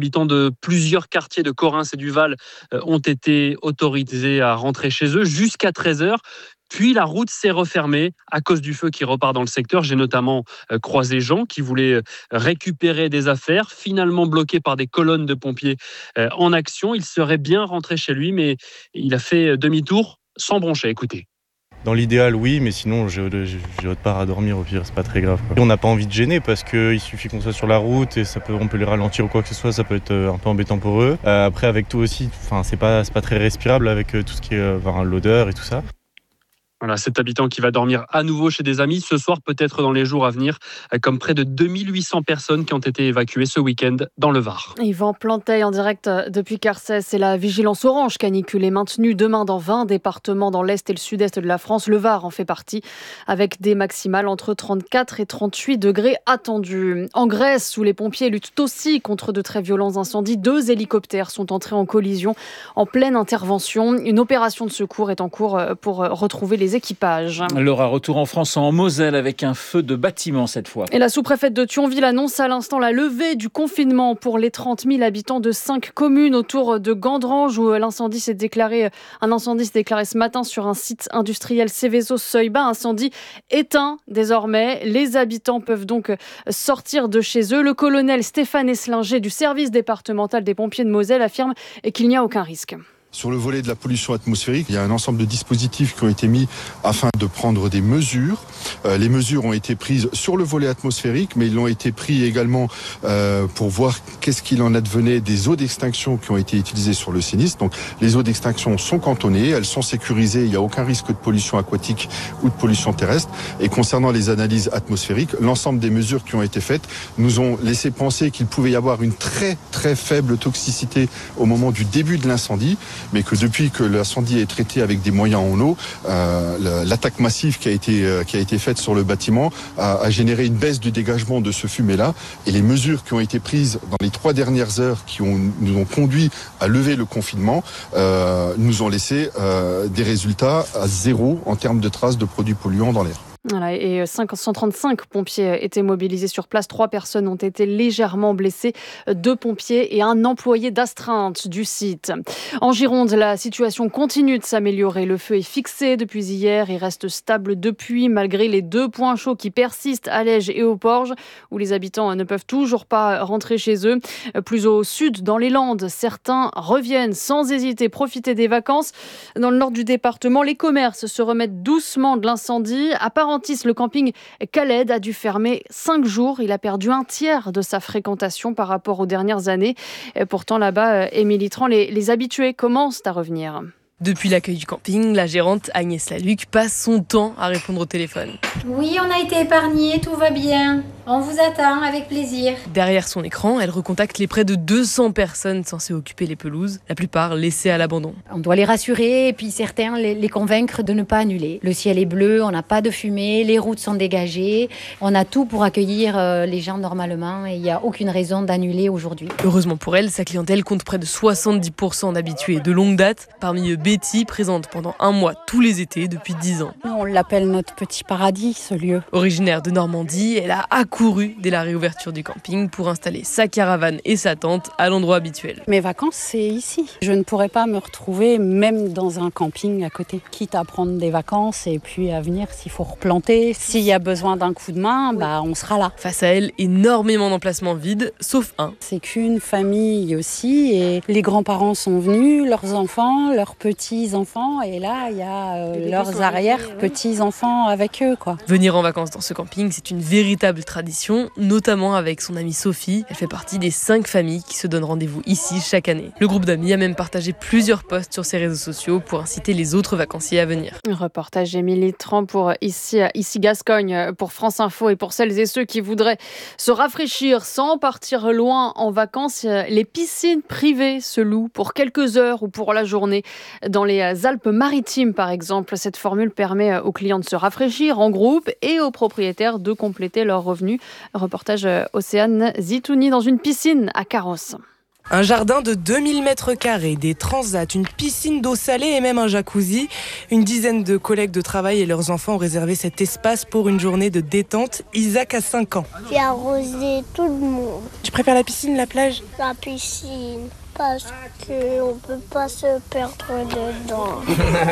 de plusieurs quartiers de Corrins et du Val ont été autorisés à rentrer chez eux jusqu'à 13h. Puis la route s'est refermée à cause du feu qui repart dans le secteur. J'ai notamment croisé Jean qui voulait récupérer des affaires, finalement bloqué par des colonnes de pompiers en action. Il serait bien rentré chez lui, mais il a fait demi-tour sans broncher. Écoutez. Dans l'idéal, oui, mais sinon, j'ai autre part à dormir, au pire, c'est pas très grave, quoi. On n'a pas envie de gêner parce qu'il suffit qu'on soit sur la route et on peut les ralentir ou quoi que ce soit, ça peut être un peu embêtant pour eux. Après, avec tout aussi, c'est pas très respirable avec tout ce qui est l'odeur et tout ça. Voilà, cet habitant qui va dormir à nouveau chez des amis ce soir, peut-être dans les jours à venir, comme près de 2800 personnes qui ont été évacuées ce week-end dans le Var. Yvan Planteil en direct depuis Carcès. Et la vigilance orange canicule est maintenue demain dans 20 départements dans l'Est et le Sud-Est de la France. Le Var en fait partie, avec des maximales entre 34 et 38 degrés attendus. En Grèce, où les pompiers luttent aussi contre de très violents incendies, 2 hélicoptères sont entrés en collision en pleine intervention. Une opération de secours est en cours pour retrouver les équipages. Laura, retour en France en Moselle avec un feu de bâtiment cette fois. Et la sous-préfète de Thionville annonce à l'instant la levée du confinement pour les 30 000 habitants de 5 communes autour de Gandrange où un incendie s'est déclaré ce matin sur un site industriel Céveso-Seuil-Bas. Incendie éteint désormais. Les habitants peuvent donc sortir de chez eux. Le colonel Stéphane Esslinger du service départemental des pompiers de Moselle affirme qu'il n'y a aucun risque. Sur le volet de la pollution atmosphérique, il y a un ensemble de dispositifs qui ont été mis afin de prendre des mesures. Les mesures ont été prises sur le volet atmosphérique, mais ils ont été pris également pour voir qu'est-ce qu'il en advenait des eaux d'extinction qui ont été utilisées sur le sinistre. Donc les eaux d'extinction sont cantonnées, elles sont sécurisées, il n'y a aucun risque de pollution aquatique ou de pollution terrestre. Et concernant les analyses atmosphériques, l'ensemble des mesures qui ont été faites nous ont laissé penser qu'il pouvait y avoir une très très faible toxicité au moment du début de l'incendie, mais que depuis que l'incendie est traité avec des moyens en eau, l'attaque massive qui a été faite sur le bâtiment a généré une baisse du dégagement de ce fumet-là. Et les mesures qui ont été prises dans les 3 dernières heures nous ont conduit à lever le confinement nous ont laissé des résultats à 0 en termes de traces de produits polluants dans l'air. Voilà, et 135 pompiers étaient mobilisés sur place. 3 personnes ont été légèrement blessées, 2 pompiers et un employé d'astreinte du site. En Gironde, la situation continue de s'améliorer. Le feu est fixé depuis hier et reste stable depuis, malgré les 2 points chauds qui persistent à Lège et au Porge, où les habitants ne peuvent toujours pas rentrer chez eux. Plus au sud, dans les Landes, certains reviennent sans hésiter profiter des vacances. Dans le nord du département, les commerces se remettent doucement de l'incendie. À Parentis, le camping Khaled a dû fermer 5 jours. Il a perdu un tiers de sa fréquentation par rapport aux dernières années. Et pourtant, là-bas, Émilie Tran, les habitués commencent à revenir. Depuis l'accueil du camping, la gérante Agnès Laluc passe son temps à répondre au téléphone. Oui, on a été épargnés, tout va bien. On vous attend avec plaisir. Derrière son écran, elle recontacte les près de 200 personnes censées occuper les pelouses, la plupart laissées à l'abandon. On doit les rassurer et puis certains les convaincre de ne pas annuler. Le ciel est bleu, on n'a pas de fumée, les routes sont dégagées. On a tout pour accueillir les gens normalement et il n'y a aucune raison d'annuler aujourd'hui. Heureusement pour elle, sa clientèle compte près de 70% d'habitués de longue date. Parmi eux, Betty, présente pendant 1 mois tous les étés depuis 10 ans. On l'appelle notre petit paradis, ce lieu. Originaire de Normandie, elle a accouru dès la réouverture du camping pour installer sa caravane et sa tente à l'endroit habituel. Mes vacances, c'est ici. Je ne pourrais pas me retrouver même dans un camping à côté. Quitte à prendre des vacances et puis à venir s'il faut replanter. S'il y a besoin d'un coup de main, on sera là. Face à elle, énormément d'emplacements vides, sauf un. C'est qu'une famille aussi et les grands-parents sont venus, leurs enfants, leurs petits-enfants et là, il y a leurs arrière-petits-enfants avec eux, quoi. Venir en vacances dans ce camping, c'est une véritable tradition, notamment avec son amie Sophie. Elle fait partie des 5 familles qui se donnent rendez-vous ici chaque année. Le groupe d'amis a même partagé plusieurs posts sur ses réseaux sociaux pour inciter les autres vacanciers à venir. Un reportage Émilie Tran pour ici Gascogne, pour France Info et pour celles et ceux qui voudraient se rafraîchir sans partir loin en vacances. Les piscines privées se louent pour quelques heures ou pour la journée. Dans les Alpes-Maritimes, par exemple, cette formule permet aux clients de se rafraîchir en groupe et aux propriétaires de compléter leurs revenus. Reportage Océane Zitouni dans une piscine à Carrosse. Un jardin de 2000 m², des transats, une piscine d'eau salée et même un jacuzzi. Une dizaine de collègues de travail et leurs enfants ont réservé cet espace pour une journée de détente. Isaac a 5 ans. J'ai arrosé tout le monde. Tu préfères la piscine, la plage ? La piscine, parce qu'on ne peut pas se perdre dedans.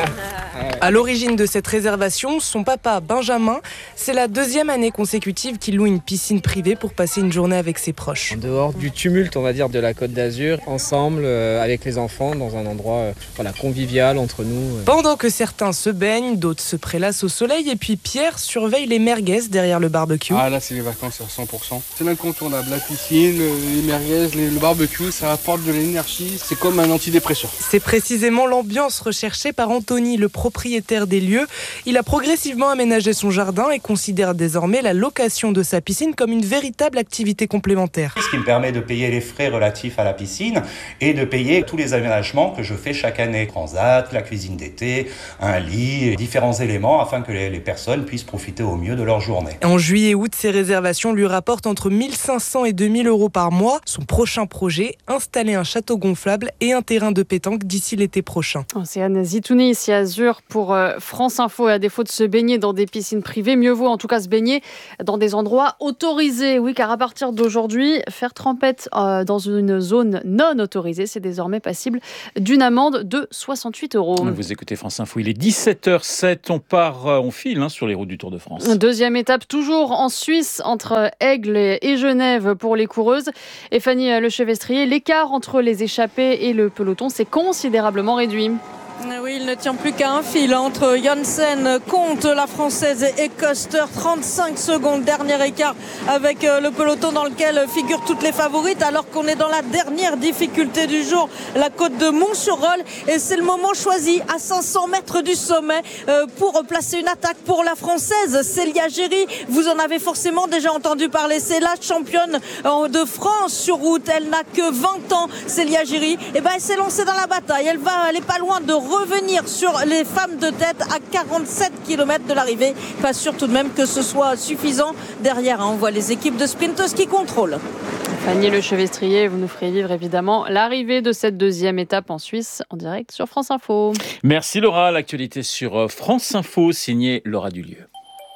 À l'origine de cette réservation, son papa Benjamin, c'est la 2e année consécutive qu'il loue une piscine privée pour passer une journée avec ses proches. En dehors du tumulte, on va dire, de la Côte d'Azur, ensemble, avec les enfants, dans un endroit convivial entre nous. Pendant que certains se baignent, d'autres se prélassent au soleil, et puis Pierre surveille les merguez derrière le barbecue. Ah là, c'est les vacances à 100%. C'est l'incontournable, la piscine, les merguez, le barbecue, ça apporte de l'énergie, c'est comme un antidépresseur. C'est précisément l'ambiance recherchée par Anthony, le propriétaire des lieux. Il a progressivement aménagé son jardin et considère désormais la location de sa piscine comme une véritable activité complémentaire. Ce qui me permet de payer les frais relatifs à la piscine et de payer tous les aménagements que je fais chaque année. Transat, la cuisine d'été, un lit, différents éléments afin que les personnes puissent profiter au mieux de leur journée. En juillet et août, ces réservations lui rapportent entre 1500 et 2000 euros par mois. Son prochain projet, installer un château gonflable et un terrain de pétanque d'ici l'été prochain. C'est Anne Zitouni ici à Azur pour France Info. Et à défaut de se baigner dans des piscines privées, mieux vaut en tout cas se baigner dans des endroits autorisés. Oui, car à partir d'aujourd'hui, faire trempette dans une zone non autorisée, c'est désormais passible d'une amende de 68 €. Vous écoutez France Info, il est 17h07, on file sur les routes du Tour de France. Deuxième étape, toujours en Suisse, entre Aigle et Genève pour les coureuses. Et Fanny Lechevestrier, l'écart entre les échappés et le peloton s'est considérablement réduit. Oui, il ne tient plus qu'à un fil entre Janssen, Comte, la Française et Koster. 35 secondes, dernier écart avec le peloton dans lequel figurent toutes les favorites, alors qu'on est dans la dernière difficulté du jour, la côte de Mont-sur-Rol. Et c'est le moment choisi à 500 mètres du sommet pour placer une attaque pour la Française, Célia Géry. Vous en avez forcément déjà entendu parler. C'est la championne de France sur route. Elle n'a que 20 ans, Célia Géry. Et elle s'est lancée dans la bataille. Elle est pas loin de revenir sur les femmes de tête à 47 km de l'arrivée. Pas sûr tout de même que ce soit suffisant. Derrière, on voit les équipes de sprinteuses qui contrôlent. Fanny Lechevestrier, vous nous ferez vivre évidemment l'arrivée de cette deuxième étape en Suisse en direct sur France Info. Merci Laura, l'actualité sur France Info, signée Laura Dulieu.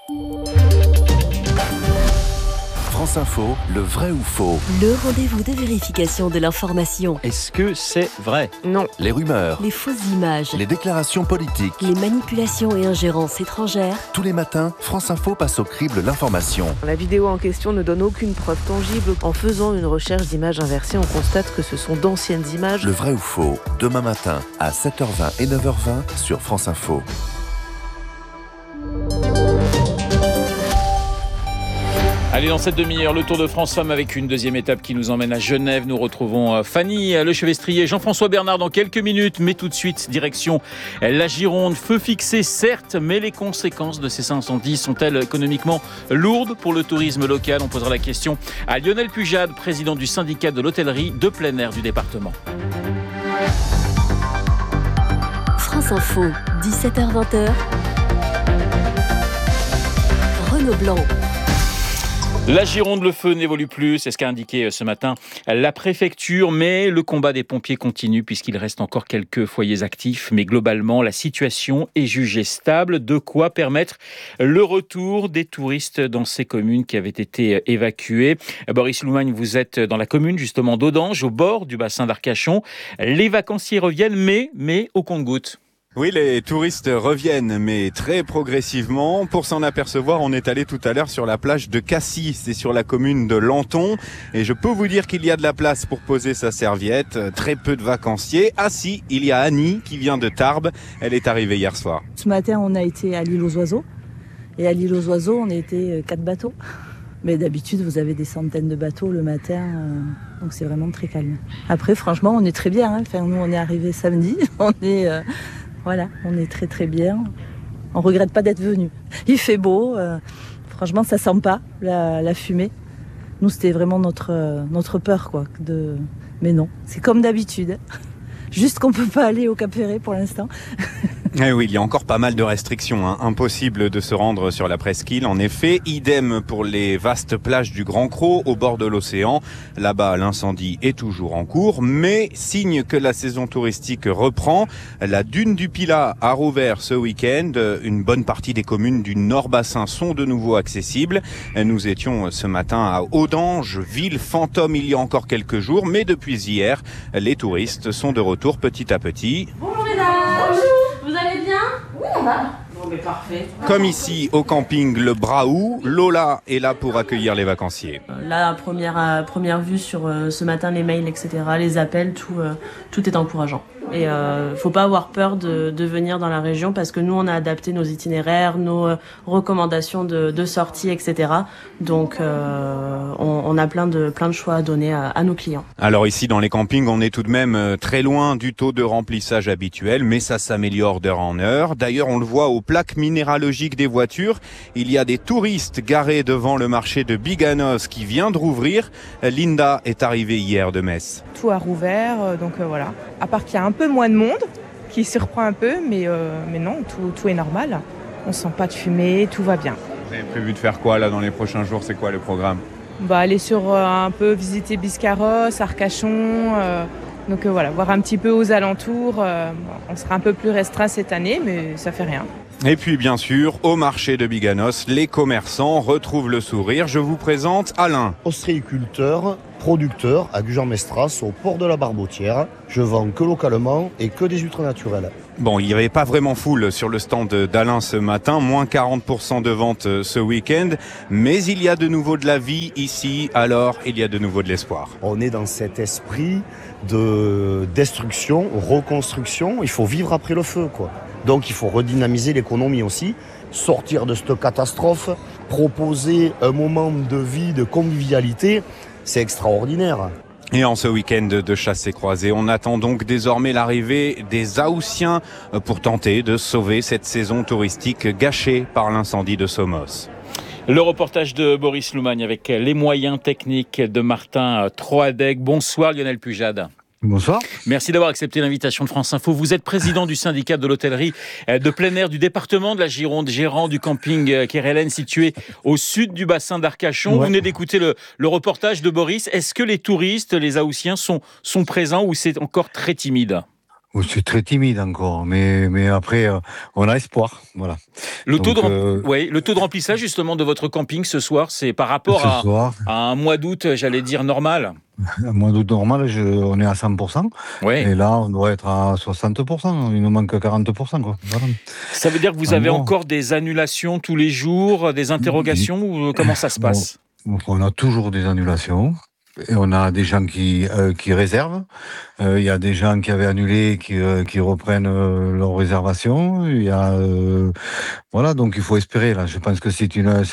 France Info, le vrai ou faux? Le rendez-vous de vérification de l'information. Est-ce que c'est vrai? Non. Les rumeurs, Les fausses images, les déclarations politiques, les manipulations et ingérences étrangères. tous les matins, France Info passe au crible l'information. La vidéo en question ne donne aucune preuve tangible. En faisant une recherche d'images inversées, on constate que ce sont d'anciennes images. Le vrai ou faux, demain matin à 7h20 et 9h20 sur France Info. Allez, dans cette demi-heure, le Tour de France Femmes avec une deuxième étape qui nous emmène à Genève. Nous retrouvons Fanny Lechevestrier, Jean-François Bernard dans quelques minutes. Mais tout de suite, direction la Gironde. Feu fixé, certes, mais les conséquences de ces incendies sont-elles économiquement lourdes pour le tourisme local? On posera la question à Lionel Pujade, président du syndicat de l'hôtellerie de plein air du département. France Info, 17h-20h. Renaud Blanc. La Gironde, le feu n'évolue plus, c'est ce qu'a indiqué ce matin la préfecture, mais le combat des pompiers continue puisqu'il reste encore quelques foyers actifs. Mais globalement, la situation est jugée stable, de quoi permettre le retour des touristes dans ces communes qui avaient été évacuées. Boris Loumagne, vous êtes dans la commune justement d'Audange, au bord du bassin d'Arcachon. Les vacanciers reviennent, mais au compte-gouttes. Oui, les touristes reviennent, mais très progressivement. Pour s'en apercevoir, on est allé tout à l'heure sur la plage de Cassis, c'est sur la commune de Lanton. Et je peux vous dire qu'il y a de la place pour poser sa serviette. Très peu de vacanciers. Ah si, il y a Annie qui vient de Tarbes. Elle est arrivée hier soir. Ce matin, on a été à l'île aux oiseaux. Et à l'île aux oiseaux, on a été 4 bateaux. Mais d'habitude, vous avez des centaines de bateaux le matin. Donc c'est vraiment très calme. Après, franchement, on est très bien. Enfin, nous, on est arrivés samedi. Voilà, on est très très bien. On regrette pas d'être venu. Il fait beau, franchement ça sent pas la fumée. Nous c'était vraiment notre peur quoi. Mais non, c'est comme d'habitude. Juste qu'on peut pas aller au Cap Ferret pour l'instant. Eh oui, il y a encore pas mal de restrictions. Impossible de se rendre sur la presqu'île. En effet, idem pour les vastes plages du Grand Cros au bord de l'océan. Là-bas, l'incendie est toujours en cours, mais signe que la saison touristique reprend. La dune du Pilat a rouvert ce week-end. Une bonne partie des communes du Nord-Bassin sont de nouveau accessibles. Nous étions ce matin à Audange, ville fantôme il y a encore quelques jours, mais depuis hier, les touristes sont de retour petit à petit. Bonjour mesdames. Vous allez bien? Oui, on va. Bon, mais parfait. Comme ici au camping Le Braou, Lola est là pour accueillir les vacanciers. Là, première vue sur ce matin, les mails, etc., les appels, tout est encourageant. Et faut pas avoir peur de venir dans la région parce que nous, on a adapté nos itinéraires, nos recommandations de sortie, etc. Donc, on a plein de choix à donner à nos clients. Alors ici, dans les campings, on est tout de même très loin du taux de remplissage habituel, mais ça s'améliore d'heure en heure. D'ailleurs, on le voit aux plaques minéralogiques des voitures. Il y a des touristes garés devant le marché de Biganos qui vient de rouvrir. Linda est arrivée hier de Metz. Tout a rouvert, donc voilà. À part qu'il y a un peu moins de monde, qui surprend un peu, mais non, tout est normal. On sent pas de fumée, tout va bien. Vous avez prévu de faire quoi là dans les prochains jours? C'est quoi le programme? Aller sur un peu visiter Biscarrosse, Arcachon, donc voilà, voir un petit peu aux alentours. On sera un peu plus restreint cette année, mais ça fait rien. Et puis bien sûr, au marché de Biganos, les commerçants retrouvent le sourire. Je vous présente Alain. Ostréiculteur, producteur à Gujan-Mestras, au port de la Barbotière. Je vends que localement et que des huîtres naturelles. Bon, il n'y avait pas vraiment foule sur le stand d'Alain ce matin, moins 40% de vente ce week-end, mais il y a de nouveau de la vie ici, alors il y a de nouveau de l'espoir. On est dans cet esprit de destruction, reconstruction, il faut vivre après le feu, quoi. Donc il faut redynamiser l'économie aussi, sortir de cette catastrophe, proposer un moment de vie, de convivialité, c'est extraordinaire. Et en ce week-end de chasse et croisée, on attend donc désormais l'arrivée des Haussiens pour tenter de sauver cette saison touristique gâchée par l'incendie de Somos. Le reportage de Boris Loumagne avec les moyens techniques de Martin Troadec. Bonsoir Lionel Pujade. Bonsoir. Merci d'avoir accepté l'invitation de France Info. Vous êtes président du syndicat de l'hôtellerie de plein air du département de la Gironde, gérant du camping Kérélène situé au sud du bassin d'Arcachon. Ouais. Vous venez d'écouter le reportage de Boris. Est-ce que les touristes, les Haussiens sont présents ou c'est encore très timide ? C'est très timide encore, mais après, on a espoir. Voilà. Le taux de remplissage justement de votre camping ce soir, c'est par rapport à un mois d'août, j'allais dire, normal. Un mois d'août normal, on est à 100%. Ouais. Et là, on doit être à 60%. Il nous manque 40%. Quoi. Voilà. Ça veut dire que vous avez encore des annulations tous les jours, des interrogations ou comment ça se passe ? On a toujours des annulations. Et on a des gens qui réservent. Il y a des gens qui avaient annulé qui reprennent leur réservation. Il y a voilà, donc il faut espérer là. Je pense que c'est une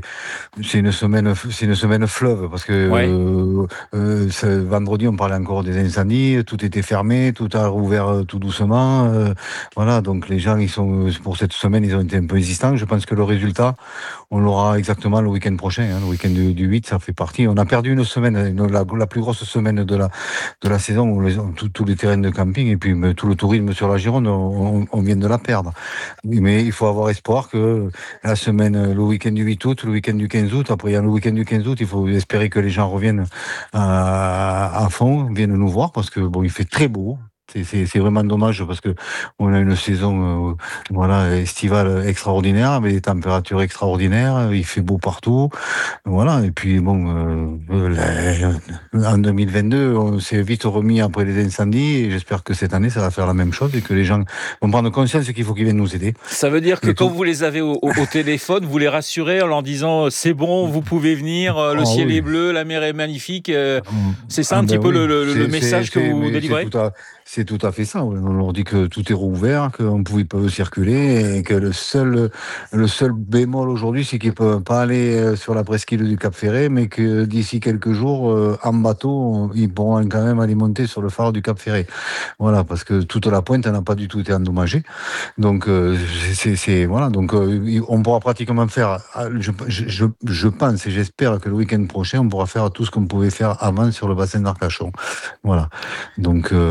semaine fleuve parce que ce vendredi on parlait encore des incendies, tout était fermé, tout a rouvert tout doucement. Voilà, donc les gens pour cette semaine ils ont été un peu hésitants. Je pense que le résultat on l'aura exactement le week-end prochain. Le week-end du 8, ça fait partie. On a perdu une semaine. La plus grosse semaine de la saison où tous les terrains de camping et puis tout le tourisme sur la Gironde, on vient de la perdre. Mais il faut avoir espoir que la semaine, le week-end du 8 août, le week-end du 15 août, après il y a le week-end du 15 août, il faut espérer que les gens reviennent à fond, viennent nous voir parce que il fait très beau. C'est vraiment dommage parce que on a une saison estivale extraordinaire avec des températures extraordinaires, il fait beau partout, voilà. Et puis en 2022 on s'est vite remis après les incendies et j'espère que cette année ça va faire la même chose et que les gens vont prendre conscience qu'il faut qu'ils viennent nous aider. Ça veut dire que quand vous les avez au téléphone, vous les rassurez en leur disant c'est bon, vous pouvez venir, le ciel est bleu, la mer est magnifique. C'est ça un petit peu le message que vous délivrez. C'est tout à fait ça. On leur dit que tout est rouvert, qu'on pouvait pas circuler et que le seul bémol aujourd'hui, c'est qu'ils peuvent pas aller sur la presqu'île du Cap-Ferret, mais que d'ici quelques jours, en bateau, ils pourront quand même aller monter sur le phare du Cap-Ferret. Voilà, parce que toute la pointe n'a pas du tout été endommagée. Donc voilà. Donc on pourra pratiquement faire. Je pense et j'espère que le week-end prochain, on pourra faire tout ce qu'on pouvait faire avant sur le bassin d'Arcachon. Voilà. Donc il faut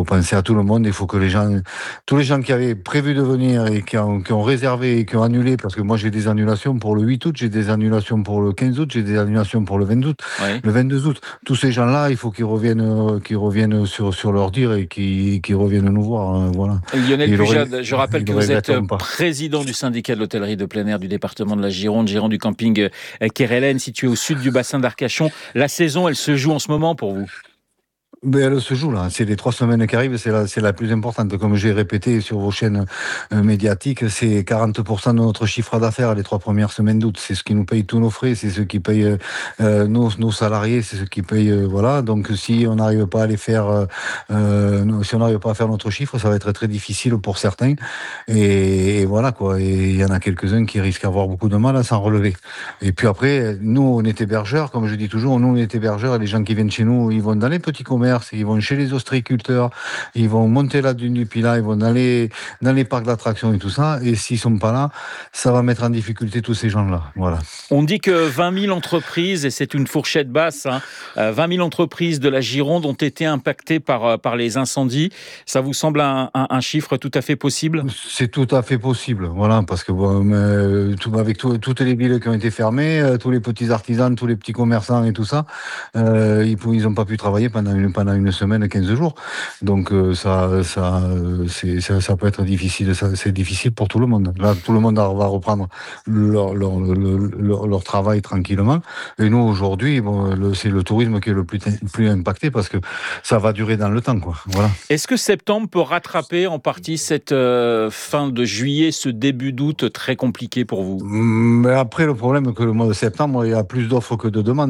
faut penser à tout le monde. Il faut que tous les gens qui avaient prévu de venir et qui ont réservé et qui ont annulé, parce que moi j'ai des annulations pour le 8 août, j'ai des annulations pour le 15 août, j'ai des annulations pour le 20 août, le 22 août. Tous ces gens-là, il faut qu'ils reviennent sur leur dire et qu'ils reviennent nous voir. Voilà. Lionel Pujade, je rappelle que vous êtes président du syndicat de l'hôtellerie de plein air du département de la Gironde, gérant du camping Kérélène, situé au sud du bassin d'Arcachon. La saison, elle se joue en ce moment pour vous? Mais elle se joue là, c'est les 3 semaines qui arrivent, c'est la plus importante. Comme j'ai répété sur vos chaînes médiatiques, c'est 40% de notre chiffre d'affaires les 3 premières semaines d'août. C'est ce qui nous paye tous nos frais, c'est ce qui paye nos salariés, c'est ce qui paye voilà. Donc si on n'arrive pas à les faire, si on n'arrive pas à faire notre chiffre, ça va être très difficile pour certains. Et voilà quoi. Et il y en a quelques-uns qui risquent d'avoir beaucoup de mal à s'en relever. Et puis après, nous on est hébergeurs, comme je dis toujours, nous on est hébergeurs. Et les gens qui viennent chez nous, ils vont dans les petits commerces. Ils vont chez les ostréiculteurs, ils vont monter la dune du Pilat, ils vont aller dans les parcs d'attractions et tout ça. Et s'ils sont pas là, ça va mettre en difficulté tous ces gens-là. Voilà. On dit que 20 000 entreprises, et c'est une fourchette basse, 20 000 entreprises de la Gironde ont été impactées par les incendies. Ça vous semble un chiffre tout à fait possible? C'est tout à fait possible, voilà, parce que avec toutes les villes qui ont été fermées, tous les petits artisans, tous les petits commerçants et tout ça, ils n'ont pas pu travailler pendant une semaine, 15 jours. Donc ça peut être difficile. C'est difficile pour tout le monde. Là, tout le monde va reprendre leur travail tranquillement. Et nous, aujourd'hui, c'est le tourisme qui est le plus impacté parce que ça va durer dans le temps, quoi. Voilà. Est-ce que septembre peut rattraper en partie cette fin de juillet, ce début d'août très compliqué pour vous? Mais après, le problème, c'est que le mois de septembre, il y a plus d'offres que de demandes.